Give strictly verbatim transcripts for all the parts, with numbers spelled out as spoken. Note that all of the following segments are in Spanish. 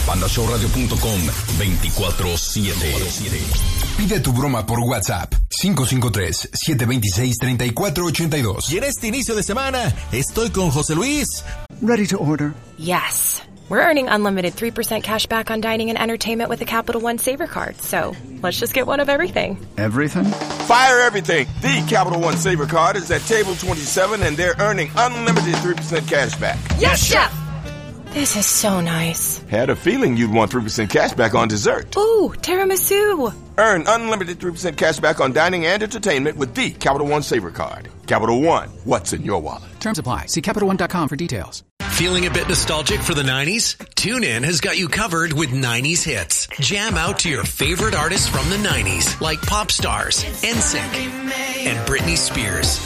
panda show radio punto com veinticuatro siete. Pide tu broma por WhatsApp cinco cinco tres, siete dos seis, tres cuatro ocho dos. Y en este inicio de semana estoy con José Luis. Ready to order. Yes. We're earning unlimited three percent cash back on dining and entertainment with the Capital One Saver Card. So let's just get one of everything. Everything? Fire everything. The Capital One Saver Card is at table twenty-seven and they're earning unlimited three percent cash back. Yes, Chef! This is so nice. Had a feeling you'd want three percent cash back on dessert. Ooh, tiramisu. Earn unlimited three percent cash back on dining and entertainment with the Capital One Saver Card. Capital One, what's in your wallet? Terms apply. See Capital One dot com for details. Feeling a bit nostalgic for the nineties? TuneIn has got you covered with nineties hits. Jam out to your favorite artists from the nineties, like Pop Stars, N Sync, and Britney Spears.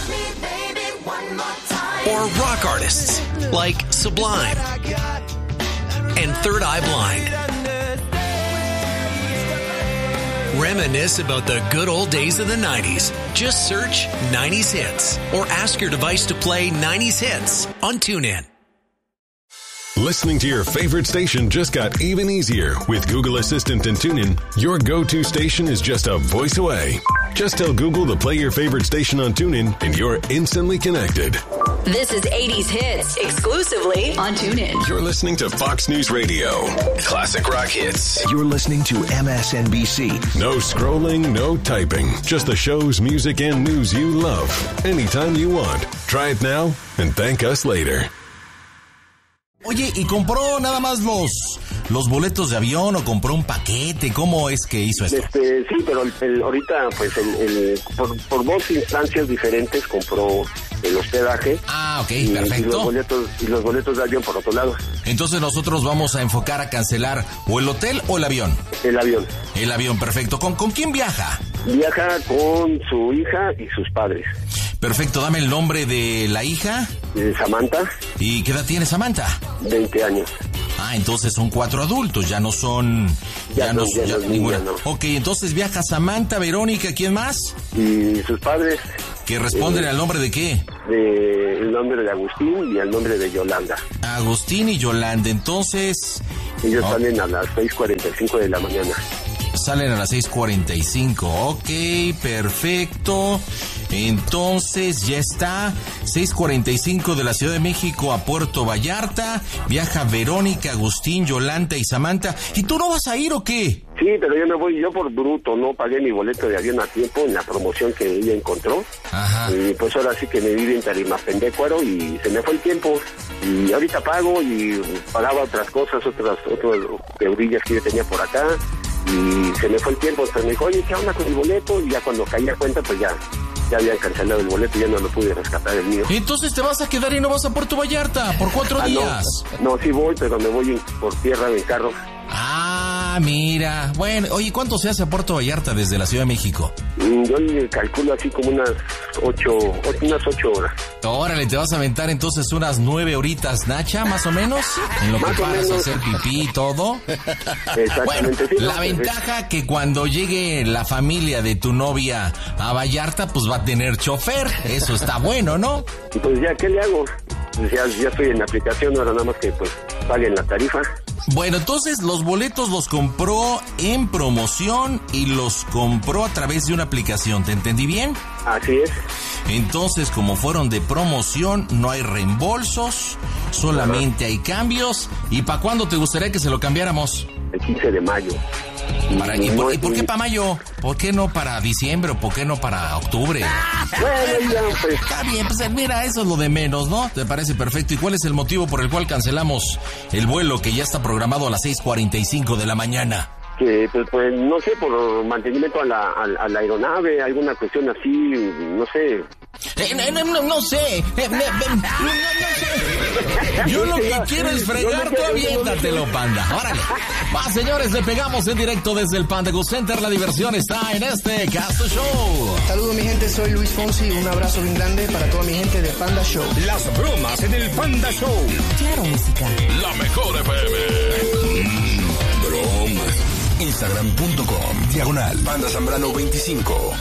Or rock artists, like Sublime and Third Eye Blind. Reminisce about the good old days of the nineties. Just search nineties hits or ask your device to play nineties hits on TuneIn. Listening to your favorite station just got even easier with Google Assistant and TuneIn. Your go-to station is just a voice away. Just tell Google to play your favorite station on TuneIn and you're instantly connected. This is eighties Hits, exclusively on TuneIn. You're listening to Fox News Radio. Classic rock hits. You're listening to M S N B C. No scrolling, no typing. Just the shows, music, and news you love. Anytime you want. Try it now and thank us later. Oye, ¿y compró nada más los los boletos de avión o compró un paquete? ¿Cómo es que hizo esto? Este, sí, pero el, el, ahorita, pues, el, el, por, por dos instancias diferentes compró el hospedaje. Ah, ok, y, perfecto. Y los, boletos, y los boletos de avión por otro lado. Entonces nosotros vamos a enfocar a cancelar o el hotel o el avión. El avión. El avión, perfecto. ¿Con, con quién viaja? Viaja con su hija y sus padres. Perfecto, dame el nombre de la hija. Eh, Samantha. ¿Y qué edad tiene Samantha? veinte años. Ah, entonces son cuatro adultos, ya no son... Ya, ya no, no, ya ya no, ninguna. no. Ok, entonces viaja Samantha, Verónica, ¿quién más? Y sus padres. ¿Que responden eh, al nombre de qué? De, el nombre de Agustín y el nombre de Yolanda. Agustín y Yolanda, entonces... Ellos oh. salen a las seis cuarenta y cinco de la mañana. Salen a las seis cuarenta y cinco, ok, perfecto. Entonces ya está, seis cuarenta y cinco de la Ciudad de México a Puerto Vallarta. Viaja Verónica, Agustín, Yolanda y Samantha. ¿Y tú no vas a ir o qué? Sí, pero yo me voy, yo por bruto, no pagué mi boleto de avión a tiempo en la promoción que ella encontró. Ajá. Y pues ahora sí que me vive en Tarimapendecuaro y se me fue el tiempo. Y ahorita pago y pagaba otras cosas, otras, otras eurillas que yo tenía por acá. Y se me fue el tiempo, entonces me dijo, oye, ¿qué onda con el boleto? Y ya cuando caí a cuenta, pues ya, ya habían cancelado el boleto y ya no lo pude rescatar el mío. Entonces te vas a quedar y no vas a Puerto Vallarta por cuatro ah, días. No, no, sí voy, pero me voy por tierra en carro. Ah, mira. Bueno, oye, ¿cuánto se hace a Puerto Vallarta desde la Ciudad de México? Yo le calculo así como unas ocho, unas ocho horas. Órale, te vas a aventar entonces unas nueve horitas, Nacha, más o menos, en lo más que paras a hacer pipí y todo. Exactamente. Bueno, sí, la no, ventaja es... que cuando llegue la familia de tu novia a Vallarta, pues va a tener chofer. Eso está bueno, ¿no? Pues ya, ¿qué le hago? Pues ya, ya estoy en la aplicación, ahora nada más que pues paguen la tarifa. Bueno, entonces los boletos los compró en promoción y los compró a través de una aplicación, ¿te entendí bien? Así es. Entonces, como fueron de promoción, no hay reembolsos, solamente hay cambios. ¿Y para cuándo te gustaría que se lo cambiáramos? El quince de mayo. Para, ¿Y, por, ¿y por qué para mayo? ¿Por qué no para diciembre o por qué no para octubre? Bueno, ya, pues. Está bien, pues mira, eso es lo de menos, ¿no? ¿Te parece perfecto? ¿Y cuál es el motivo por el cual cancelamos el vuelo que ya está programado a las seis cuarenta y cinco de la mañana? Que, pues, pues, no sé, por mantenimiento a la, a, a la aeronave, alguna cuestión así, no sé. Eh, no, no, no sé. Eh, no, no, no sé. Yo lo que quiero es fregarte, aviéntatelo, Panda. Órale. Va, señores, le pegamos en directo desde el Panda Go Center. La diversión está en este Casto Show. Saludos, mi gente, soy Luis Fonsi. Un abrazo bien grande para toda mi gente de Panda Show. Las bromas en el Panda Show. Claro, música. La mejor F M. Mm, bromas. Instagram punto com, diagonal, Panda Zambrano veinticinco.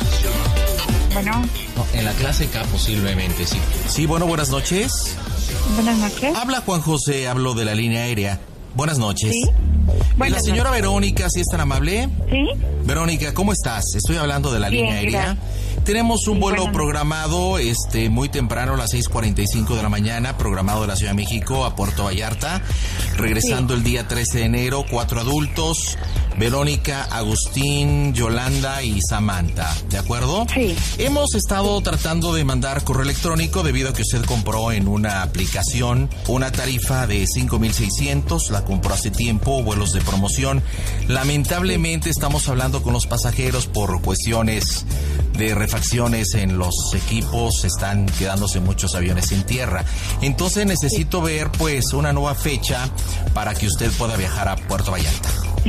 Bueno. No, en la clase K posiblemente, sí. Sí, bueno, buenas noches. Buenas noches. Habla Juan José, hablo de la línea aérea. Buenas noches. Sí. Bueno, la señora Verónica, ¿sí es tan amable? Sí. Verónica, ¿cómo estás? Estoy hablando de la Bien, línea aérea. Gracias. Tenemos un vuelo bueno, programado este muy temprano a las seis cuarenta y cinco de la mañana, programado de la Ciudad de México a Puerto Vallarta, regresando sí. el día trece de enero, cuatro adultos, Verónica, Agustín, Yolanda y Samantha, ¿de acuerdo? Sí. Hemos estado tratando de mandar correo electrónico debido a que usted compró en una aplicación una tarifa de cinco mil seiscientos, la compró hace tiempo, vuelos de promoción. Lamentablemente estamos hablando con los pasajeros por cuestiones de refacciones en los equipos, están quedándose muchos aviones en tierra. Entonces necesito ver pues una nueva fecha para que usted pueda viajar a Puerto Vallarta.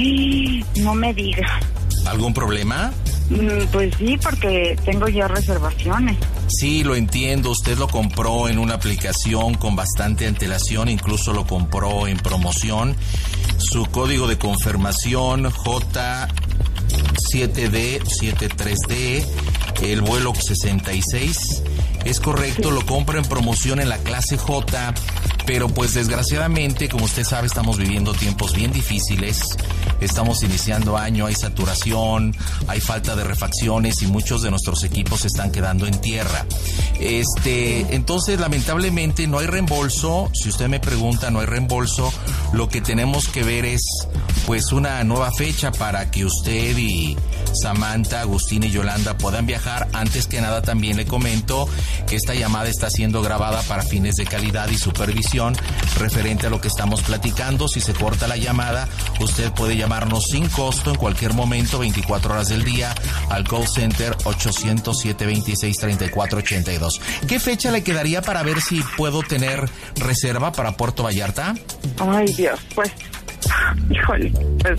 No me diga. ¿Algún problema? Mm, pues sí, porque tengo ya reservaciones. Sí, lo entiendo. Usted lo compró en una aplicación con bastante antelación, incluso lo compró en promoción. Su código de confirmación J siete D setenta y tres D, el vuelo sesenta y seis. Es correcto, sí. Lo compra en promoción en la clase J, pero pues desgraciadamente, como usted sabe, estamos viviendo tiempos bien difíciles. Estamos iniciando año, hay saturación, hay falta de refacciones y muchos de nuestros equipos se están quedando en tierra. Este, entonces, lamentablemente no hay reembolso. Si usted me pregunta, no hay reembolso. Lo que tenemos que ver es pues una nueva fecha para que usted y Samantha, Agustín y Yolanda puedan viajar. Antes que nada, también le comento que esta llamada está siendo grabada para fines de calidad y supervisión referente a lo que estamos platicando. Si se corta la llamada, usted puede llamarnos sin costo en cualquier momento, veinticuatro horas del día, al call center ochocientos, siete veintiséis, treinta y cuatro ochenta y dos. ¿Qué fecha le quedaría para ver si puedo tener reserva para Puerto Vallarta? Ay, Dios, pues... Híjole, pues...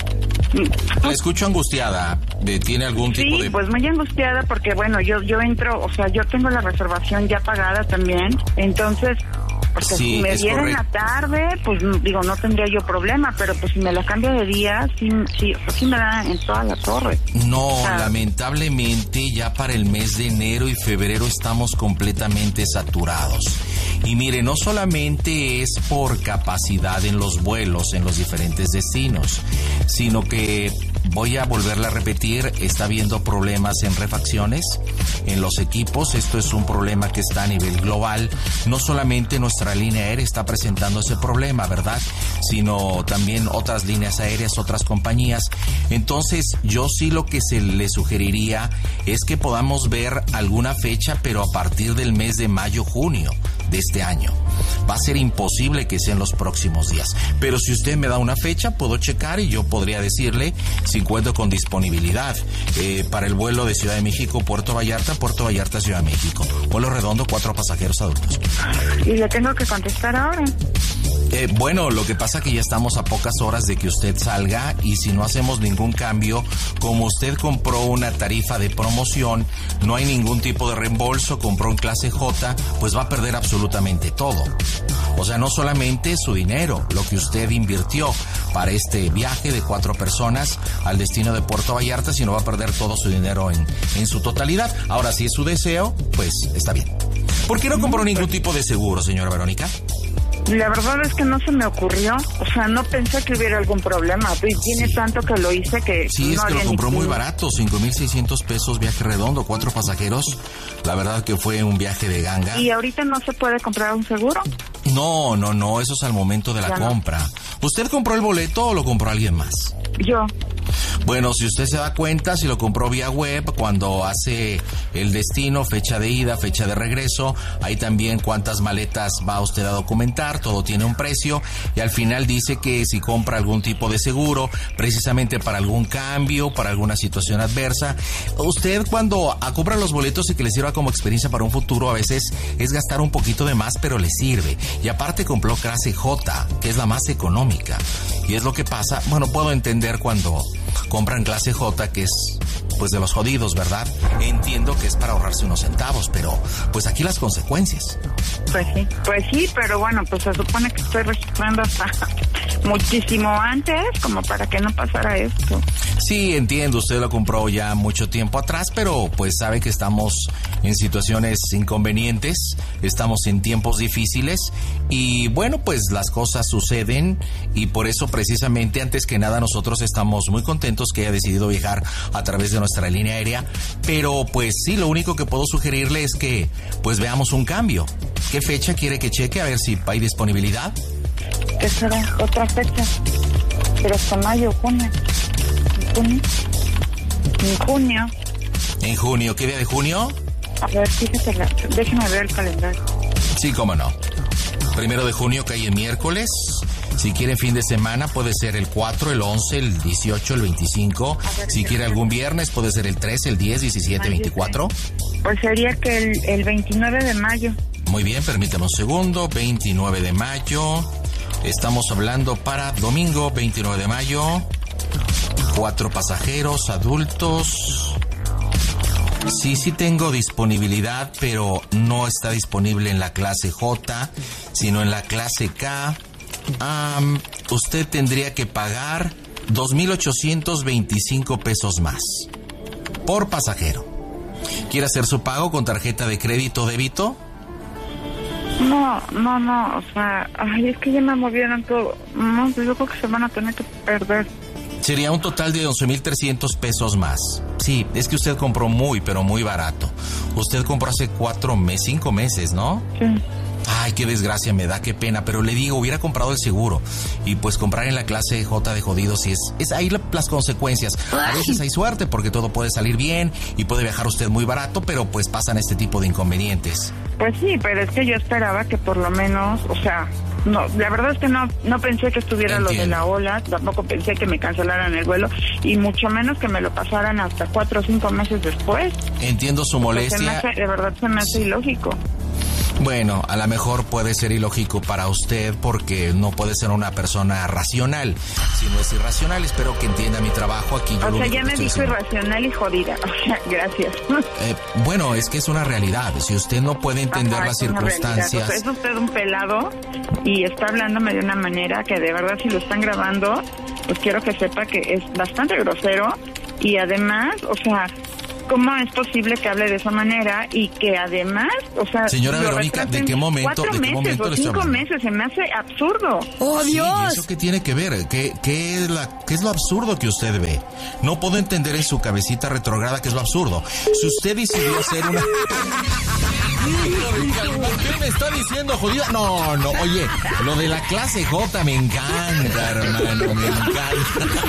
La escucho angustiada. ¿Tiene algún tipo sí, de...? Sí, pues muy angustiada porque, bueno, yo yo entro, o sea, yo tengo la reservación ya pagada también, entonces... Porque sí, si me dieran la tarde, pues digo, no tendría yo problema, pero pues si me la cambia de día, sí, sí, pues, sí me da en toda la torre. No, o sea, lamentablemente ya para el mes de enero y febrero estamos completamente saturados. Y mire, no solamente es por capacidad en los vuelos, en los diferentes destinos, sino que, voy a volverla a repetir, está habiendo problemas en refacciones, en los equipos. Esto es un problema que está a nivel global. No solamente nuestra línea aérea está presentando ese problema, ¿verdad? Sino también otras líneas aéreas, otras compañías. Entonces, yo sí lo que se le sugeriría es que podamos ver alguna fecha, pero a partir del mes de mayo, junio de este año. Va a ser imposible que sea en los próximos días. Pero si usted me da una fecha, puedo checar y yo podría decirle si cuento con disponibilidad eh, para el vuelo de Ciudad de México, Puerto Vallarta, Puerto Vallarta, Ciudad de México. Vuelo redondo, cuatro pasajeros adultos. ¿Y le tengo que contestar ahora? Eh, bueno, lo que pasa que ya estamos a pocas horas de que usted salga y si no hacemos ningún cambio, como usted compró una tarifa de promoción, no hay ningún tipo de reembolso, compró en clase J, pues va a perder absolutamente todo. O sea, no solamente su dinero, lo que usted invirtió para este viaje de cuatro personas al destino de Puerto Vallarta, sino va a perder todo su dinero en, en su totalidad. Ahora, si es su deseo, pues está bien. ¿Por qué no compró ningún tipo de seguro, señora Verónica? La verdad es que no se me ocurrió, o sea, no pensé que hubiera algún problema. Pues tiene sí. tanto que lo hice que... Sí, no es que lo compró ni... muy barato, cinco mil seiscientos pesos, viaje redondo, cuatro pasajeros. La verdad que fue un viaje de ganga. ¿Y ahorita no se puede comprar un seguro? No, no, no, eso es al momento de la ya compra. No. ¿Usted compró el boleto o lo compró alguien más? Yo. Bueno, si usted se da cuenta, si lo compró vía web, cuando hace el destino, fecha de ida, fecha de regreso, ahí también cuántas maletas va usted a documentar, todo tiene un precio y al final dice que si compra algún tipo de seguro, precisamente para algún cambio, para alguna situación adversa, usted cuando compra los boletos y que le sirva como experiencia para un futuro, a veces es gastar un poquito de más, pero le sirve. Y aparte compró clase J, que es la más económica. Y es lo que pasa, bueno, puedo entender cuando compran clase J, que es pues de los jodidos, ¿verdad? Entiendo que es para ahorrarse unos centavos, pero pues aquí las consecuencias. Pues sí, pues sí, pero bueno, pues se supone que estoy registrando hasta muchísimo antes, como para que no pasara esto. Sí, entiendo, usted lo compró ya mucho tiempo atrás, pero pues sabe que estamos en situaciones inconvenientes, estamos en tiempos difíciles y bueno, pues las cosas suceden y por eso precisamente antes que nada nosotros estamos muy contentos que haya decidido viajar a través de nuestra línea aérea, pero pues sí, lo único que puedo sugerirle es que pues veamos un cambio. ¿Qué fecha quiere que cheque? A ver si hay disponibilidad. ¿Qué será? Otra fecha, pero hasta mayo, junio. ¿Junio? En junio. ¿En junio? ¿Qué día de junio? A ver, fíjate, déjeme ver el calendario. Sí, cómo no. Primero de junio cae el miércoles. Si quiere fin de semana puede ser el cuatro, el once, el dieciocho, el veinticinco. Si quiere algún viernes puede ser el trece, el diez, diecisiete, veinticuatro. Pues sería que el, el veintinueve de mayo. Muy bien, permítame un segundo. veintinueve de mayo. Estamos hablando para domingo veintinueve de mayo. Cuatro pasajeros, adultos. Sí, sí tengo disponibilidad, pero no está disponible en la clase J, sino en la clase K. Um, usted tendría que pagar dos mil ochocientos veinticinco pesos más por pasajero. ¿Quiere hacer su pago con tarjeta de crédito o débito? No, no, no, o sea, ay, es que ya me movieron todo. No, yo creo que se van a tener que perder. Sería un total de once mil trescientos pesos más. Sí, es que usted compró muy, pero muy barato. Usted compró hace cuatro meses, cinco meses, ¿no? Sí. Ay, qué desgracia me da, qué pena, pero le digo, hubiera comprado el seguro. Y pues comprar en la clase J de jodidos, y es, es ahí la, las consecuencias. A veces hay suerte porque todo puede salir bien y puede viajar usted muy barato, pero pues pasan este tipo de inconvenientes. Pues sí, pero es que yo esperaba que por lo menos, o sea, no, la verdad es que no no pensé que estuviera Entiendo. Lo de la ola, tampoco pensé que me cancelaran el vuelo y mucho menos que me lo pasaran hasta cuatro o cinco meses después. Entiendo su molestia. Se me hace, de verdad se me hace ilógico. Bueno, a lo mejor puede ser ilógico para usted porque no puede ser una persona racional, sino es irracional. Espero que entienda mi trabajo aquí. Yo o sea, ya me dijo haciendo... irracional y jodida. O sea, gracias. Eh, bueno, es que es una realidad. Si usted no puede entender Ajá, las circunstancias... O sea, es usted un pelado y está hablándome de una manera que de verdad si lo están grabando, pues quiero que sepa que es bastante grosero y además, o sea... ¿Cómo es posible que hable de esa manera y que además, o sea... Señora Verónica, ¿de qué momento? Cuatro ¿de qué meses momento o cinco meses, se me hace absurdo. ¡Oh, Dios! Sí, ¿y eso qué tiene que ver? ¿Qué, qué, es la, ¿Qué es lo absurdo que usted ve? No puedo entender en su cabecita retrograda qué es lo absurdo. Si usted decidió hacer una... ¿Por qué me está diciendo jodida? No, no, oye, lo de la clase J me encanta, hermano, me encanta.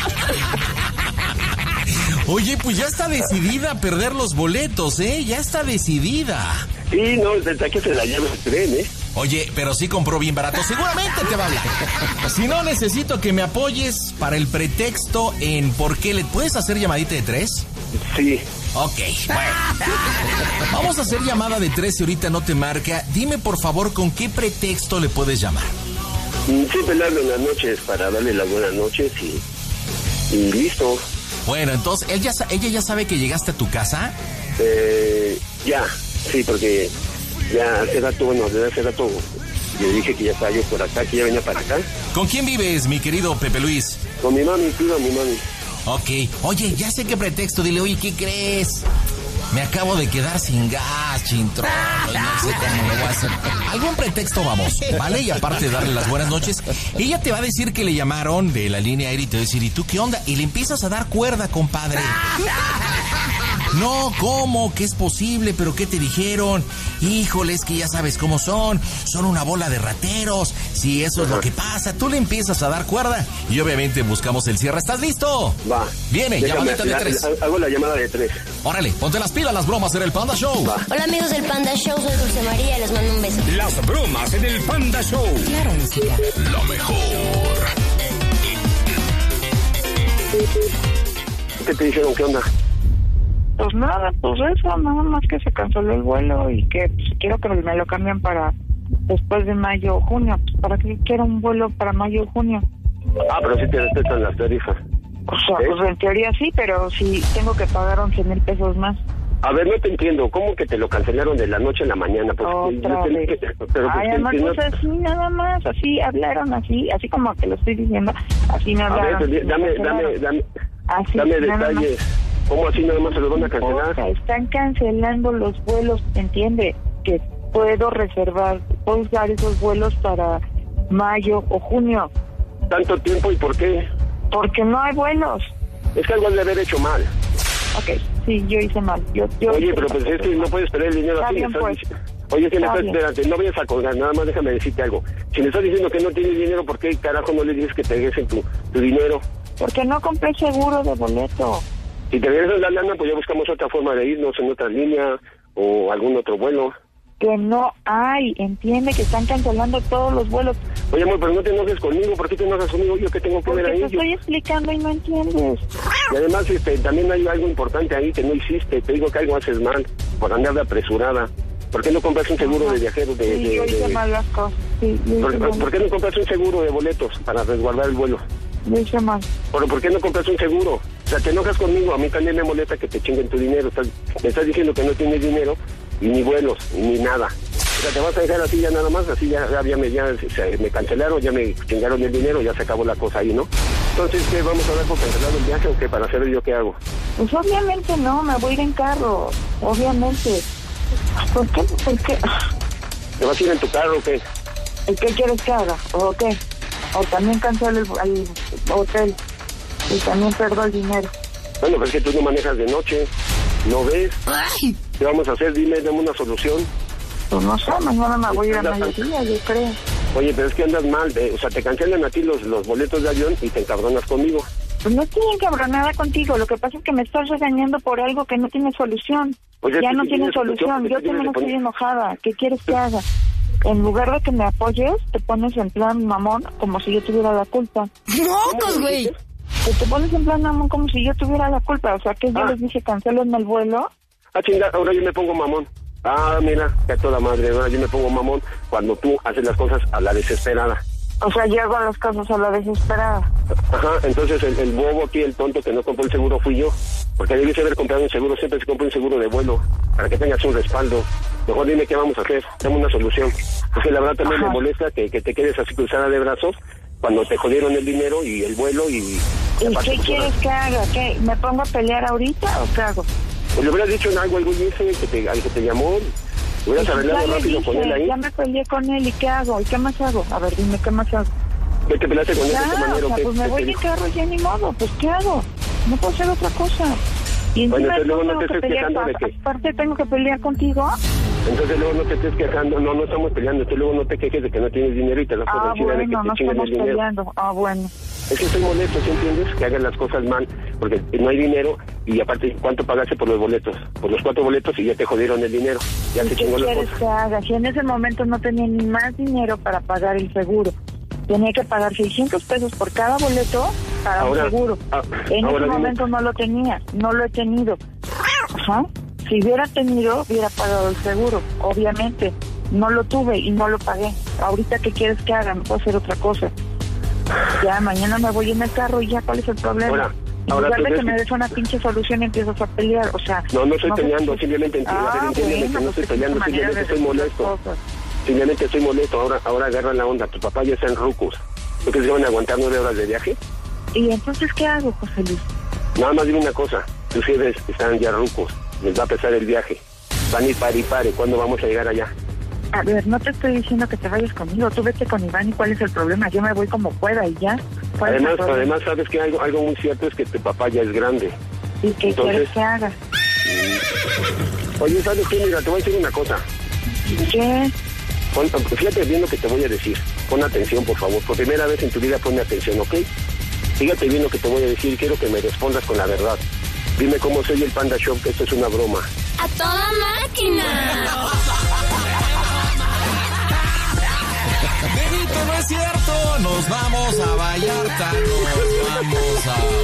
Oye, pues ya está decidida a perder los boletos, ¿eh? Ya está decidida. Sí, no, desde que se la lleva el tren, ¿eh? Oye, pero sí compró bien barato. Seguramente te va a hablar. Si no, necesito que me apoyes para el pretexto en por qué le... ¿Puedes hacer llamadita de tres? Sí. Ok, bueno. Vamos a hacer llamada de tres y ahorita no te marca. Dime, por favor, ¿con qué pretexto le puedes llamar? Siempre le hablo en las noches para darle las buenas noches y... y listo. Bueno, entonces, ¿ella, ¿ella ya sabe que llegaste a tu casa? Eh, ya, sí, porque ya hace rato, bueno, desde hace rato le dije que ya estaba yo por acá, que ya venía para acá. ¿Con quién vives, mi querido Pepe Luis? Con mi mami, pido a mi mami. Ok, oye, ya sé qué pretexto, dile, oye, ¿qué crees? Me acabo de quedar sin gas, chintrón, no sé cómo lo voy a hacer. Algún pretexto vamos, ¿vale? Y aparte de darle las buenas noches, ella te va a decir que le llamaron de la línea aérea y te va a decir, ¿y tú qué onda? Y le empiezas a dar cuerda, compadre. No, ¿cómo? ¿Qué es posible? ¿Pero qué te dijeron? Híjole, es que ya sabes cómo son. Son una bola de rateros. Si eso es lo que pasa, tú le empiezas a dar cuerda y obviamente buscamos el cierre. ¿Estás listo? Va. Viene, llamadita de tres. Hago la llamada de tres. Órale, ponte las pilas, las bromas en el Panda Show. Va. Hola amigos del Panda Show, soy Dulce María y les mando un beso. Las bromas en el Panda Show. Claro, música. Lo mejor. ¿Qué te dijeron? ¿Qué onda? Pues nada, pues eso, nada más que se canceló el vuelo y que pues, quiero que me lo cambian para después de mayo o junio. Pues, ¿para qué quiero un vuelo para mayo o junio? Ah, pero sí te respetan las tarifas. O sea, ¿eh? Pues en teoría sí, pero sí tengo que pagar once mil pesos más. A ver, no te entiendo, ¿cómo que te lo cancelaron de la noche a la mañana? Pues, Otra vez. Que, pero Ay, pues, amor, que, pues no... así nada más, así hablaron, así, así como te lo estoy diciendo, así me hablaron. A ver, dame, dame, dame, así, dame detalles. Más. ¿Cómo así nada más se lo van a cancelar? O sea, están cancelando los vuelos, ¿entiende? Que puedo reservar, puedo usar esos vuelos para mayo o junio. ¿Tanto tiempo y por qué? Porque no hay vuelos. Es que algo han de haber hecho mal. Ok, sí, yo hice mal. Yo, yo Oye, hice pero pues es que no puedes perder el dinero Está así. bien, Estás pues. dic... Oye, que me estás, espérate, no vayas a colgar, nada más déjame decirte algo. Si me estás diciendo que no tienes dinero, ¿por qué carajo no le dices que te regresen tu, tu dinero? Porque no compré seguro de boleto. Si te regresas la lana, pues ya buscamos otra forma de irnos en otra línea o algún otro vuelo. Que no hay, entiende que están cancelando todos los vuelos. Oye, amor, pero no te enojes conmigo, ¿por qué te enojas conmigo? Yo que tengo que ver ahí. Porque te estoy explicando y no entiendes. Y además, este, también hay algo importante ahí que no hiciste. Te digo que algo haces mal por andar de apresurada. ¿Por qué no compras un seguro Ajá. de viajero de... Sí, de, yo hice de... mal las cosas. Sí, ¿Por, por, ¿Por qué no compras un seguro de boletos para resguardar el vuelo? Lo hice mal. ¿Pero por qué no compras un seguro? O sea, te enojas conmigo, a mí también me molesta que te chinguen tu dinero. Estás, me estás diciendo que no tienes dinero, y ni vuelos, ni nada. O sea, te vas a dejar así ya nada más, así ya, ya, me, ya se, me cancelaron, ya me chingaron el dinero, ya se acabó la cosa ahí, ¿no? Entonces, ¿qué? ¿Vamos a dar por cancelado el viaje o qué? Para saber yo qué hago. Pues obviamente no, me voy a ir en carro, obviamente. ¿Por qué? ¿Por qué? ¿Te vas a ir en tu carro o qué? ¿Y qué quieres que haga? ¿O qué? O también cancelo el, el hotel y también pierdo el dinero. Bueno, pues es que tú no manejas de noche, ¿no ves? Ay. ¿Qué vamos a hacer? Dime, dame una solución. Pues no sé, mañana me voy a ir a mediodía, yo creo. Oye, pero es que andas mal, de, o sea, te cancelan a ti los, los boletos de avión y te encabronas conmigo. Pues no estoy encabronada contigo, lo que pasa es que me estás regañando por algo que no tiene solución. Oye, ya no tiene solución, yo también estoy poner... enojada, ¿qué quieres que haga? En lugar de que me apoyes, te pones en plan mamón, como si yo tuviera la culpa. ¡Mocos, güey! Que te pones en plan mamón como si yo tuviera la culpa, o sea, que yo ah. les dije cancelen el vuelo. Ah, chinga, ahora yo me pongo mamón. Ah, mira, que a toda madre, ahora yo me pongo mamón cuando tú haces las cosas a la desesperada. O sea, yo hago las cosas a la desesperada. Ajá, entonces el, el bobo aquí, el tonto que no compró el seguro fui yo. Porque debiste haber comprado un seguro, siempre se compra un seguro de vuelo, para que tengas un respaldo. Mejor dime qué vamos a hacer, dame una solución. Porque la verdad también Ajá. me molesta que, que te quedes así cruzada de brazos cuando te jodieron el dinero y el vuelo y... ¿Y qué quieres que haga? ¿Qué? ¿Me pongo a pelear ahorita o qué hago? Pues le hubieras dicho en algo al güey ese que te, al que te llamó, le hubieras arreglado rápido dije, con él ahí. Ya me peleé con él, ¿y qué hago? ¿Y qué más hago? A ver, dime, ¿qué más hago? ¿Qué te peleaste con él de esta manera? O sea, pues me voy en carro ya ni modo, pues ¿qué hago? No puedo hacer otra cosa. Y encima bueno, luego no te estés quejando de que... Aparte tengo que pelear contigo. Entonces luego no te estés quejando, no, no estamos peleando, tú luego no te quejes de que no tienes dinero y te das por ah, vencida bueno, de que no te chinguen el dinero. Peleando. Ah, bueno. Es que estoy molesto, ¿sí entiendes? Que hagan las cosas mal, porque no hay dinero y aparte, ¿cuánto pagaste por los boletos? Por los cuatro boletos y ya te jodieron el dinero, ya te chingó la cosa. ¿Qué quieres que haga? Si en ese momento no tenía ni más dinero para pagar el seguro, tenía que pagar seiscientos pesos por cada boleto para ahora, un seguro. A, en ese momento dime. no lo tenía, no lo he tenido. Ajá. Si hubiera tenido, hubiera pagado el seguro, obviamente. No lo tuve y no lo pagué. Ahorita, ¿qué quieres que haga? No puedo hacer otra cosa. Ya, mañana me voy en el carro y ya, ¿cuál es el problema? Ahora, en lugar de que me des una pinche solución y empiezas a pelear, o sea... No, no estoy no peleando, sé. simplemente entiendo, ah, entiendo bueno, que no pues estoy peleando, simplemente estoy molesto. Simplemente estoy molesto, ahora ahora agarra la onda, tu papá ya está en rucos. ¿Tú crees que van a aguantar nueve horas de viaje? ¿Y entonces qué hago, José Luis? Nada más dime una cosa, tus jefes están ya rucos, les va a pesar el viaje. Van a ir pare y pare, ¿cuándo vamos a llegar allá? A ver, no te estoy diciendo que te vayas conmigo, tú vete con Iván y cuál es el problema, yo me voy como pueda y ya. Además, además sabes que algo, algo muy cierto es que tu papá ya es grande. ¿Y qué Entonces, quieres que haga? Oye, ¿sabes qué? Mira, te voy a decir una cosa. ¿Qué? Pon, fíjate bien lo que te voy a decir, pon atención por favor, por primera vez en tu vida ponme atención, ¿ok? Fíjate bien lo que te voy a decir, quiero que me respondas con la verdad. Dime cómo soy el Panda Show, que esto es una broma. ¡A toda máquina! Benito, no es cierto. Nos vamos a Vallarta. Nos vamos a